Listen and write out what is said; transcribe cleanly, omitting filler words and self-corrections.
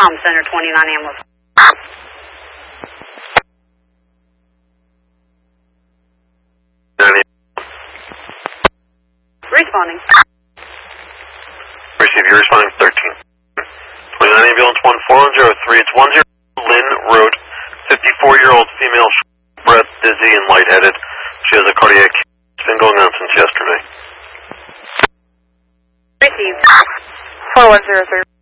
Comm Center 29 ambulance. Responding. Receive, you're responding 13. 29 ambulance 1403, it's 10 Lynn Road, 54-year-old female, breath, dizzy, and lightheaded. She has a cardiac. It's been going on since yesterday. Receive. 4103.